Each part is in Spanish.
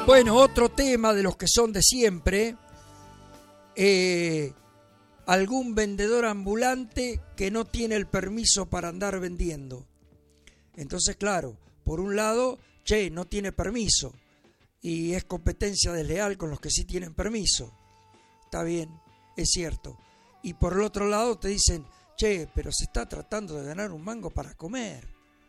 Bueno, otro tema de los que son de siempre, algún vendedor ambulante que no tiene el permiso para andar vendiendo. Entonces, claro, por un lado, no tiene permiso y es competencia desleal con los que sí tienen permiso. Está bien, es cierto. Y por el otro lado te dicen, pero se está tratando de ganar un mango para comer.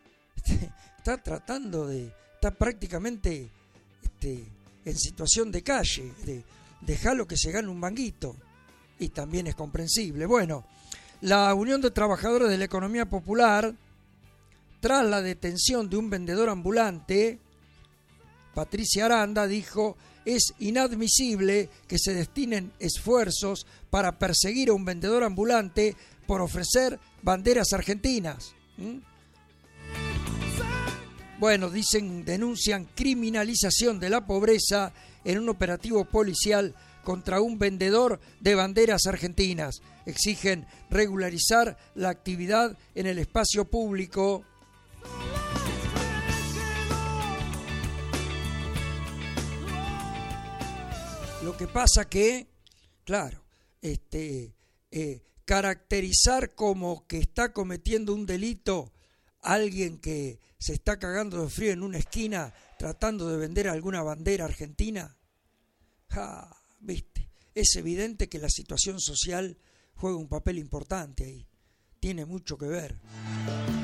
Está prácticamente en situación de calle, dejalo que se gane un manguito. Y también es comprensible. Bueno, la Unión de Trabajadores de la Economía Popular, tras la detención de un vendedor ambulante, Patricia Aranda dijo: es inadmisible que se destinen esfuerzos para perseguir a un vendedor ambulante por ofrecer banderas argentinas. Bueno, denuncian criminalización de la pobreza en un operativo policial contra un vendedor de banderas argentinas. Exigen regularizar la actividad en el espacio público. Lo que pasa que, claro, caracterizar como que está cometiendo un delito alguien que se está cagando de frío en una esquina tratando de vender alguna bandera argentina, ¿viste? Es evidente que la situación social juega un papel importante ahí, tiene mucho que ver.